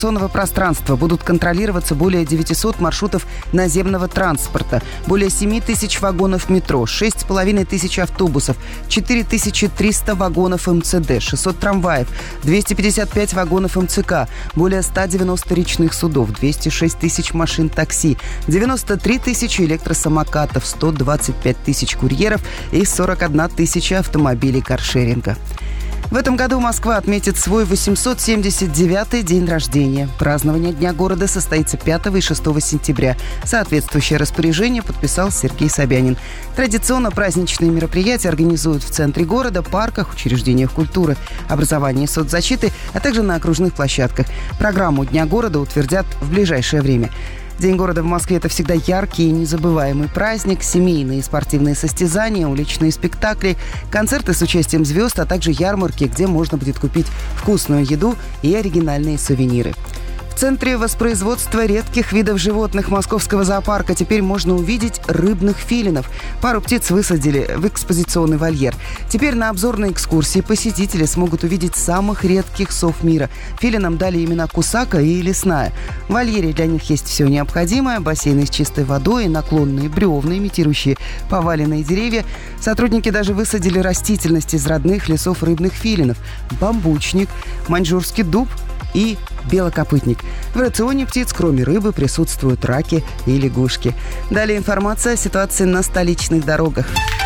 информационного пространства будут контролироваться более 900 маршрутов наземного транспорта, более 7 тысяч вагонов метро, 6,5 тысяч автобусов, 4300 вагонов МЦД, 600 трамваев, 255 вагонов МЦК, более 190 речных судов, 206 тысяч машин такси, 93 тысячи электросамокатов, 125 тысяч курьеров и 41 тысяча автомобилей каршеринга. В этом году Москва отметит свой 879-й день рождения. Празднование Дня города состоится 5 и 6 сентября. Соответствующее распоряжение подписал Сергей Собянин. Традиционно праздничные мероприятия организуют в центре города, парках, учреждениях культуры, образования и соцзащиты, а также на окружных площадках. Программу Дня города утвердят в ближайшее время. День города в Москве – это всегда яркий и незабываемый праздник, семейные и спортивные состязания, уличные спектакли, концерты с участием звезд, а также ярмарки, где можно будет купить вкусную еду и оригинальные сувениры. В центре воспроизводства редких видов животных Московского зоопарка теперь можно увидеть рыбных филинов. Пару птиц высадили в экспозиционный вольер. Теперь на обзорной экскурсии посетители смогут увидеть самых редких сов мира. Филинам дали имена Кусака и Лесная. В вольере для них есть все необходимое: бассейны с чистой водой, наклонные бревна, имитирующие поваленные деревья. Сотрудники даже высадили растительность из родных лесов рыбных филинов: бамбучник, маньчжурский дуб и белокопытник. В рационе птиц, кроме рыбы, присутствуют раки и лягушки. Далее информация о ситуации на столичных дорогах.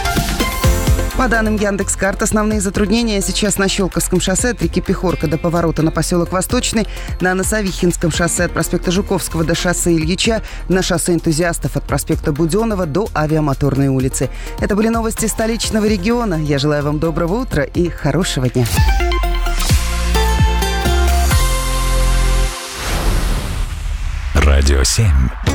По данным Яндекс.Карт, основные затруднения сейчас на Щелковском шоссе от реки Пехорка до поворота на поселок Восточный, на Носовихинском шоссе от проспекта Жуковского до шоссе Ильича, на шоссе Энтузиастов от проспекта Буденова до Авиамоторной улицы. Это были новости столичного региона. Я желаю вам доброго утра и хорошего дня. Радио 7.